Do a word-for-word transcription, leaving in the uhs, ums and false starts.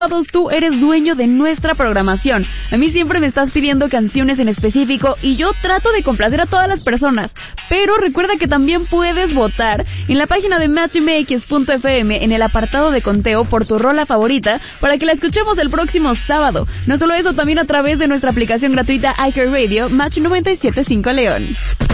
tú eres dueño de nuestra programación. A mí siempre me estás pidiendo canciones en específico y yo trato de complacer a todas las personas, pero recuerda que también puedes votar en la página de match m x punto f m en el apartado de conteo por tu rola favorita para que la escuchemos el próximo sábado. No solo eso, también a través de nuestra aplicación gratuita iHeartRadio Match noventa y siete punto cinco León.